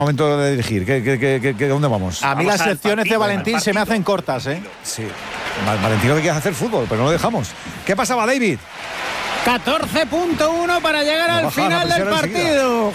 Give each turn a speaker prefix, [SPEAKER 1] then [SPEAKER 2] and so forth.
[SPEAKER 1] Momento de dirigir. ¿Dónde vamos?
[SPEAKER 2] A mí las secciones de Valentín se me hacen cortas, ¿eh?
[SPEAKER 1] Sí. Valentín lo que quiere hacer fútbol, pero no lo dejamos. ¿Qué pasaba, David?
[SPEAKER 3] 14.1 para llegar al final del partido.